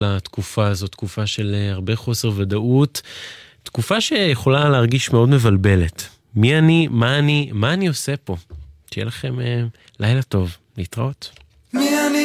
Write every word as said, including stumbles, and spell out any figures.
לתקופה הזאת, תקופה של הרבה חוסר ודאות, תקופה שיכולה להרגיש מאוד מבלבלת. מי אני, מה אני, מה אני עושה פה? שיהיה לכם לילה טוב, להתראות.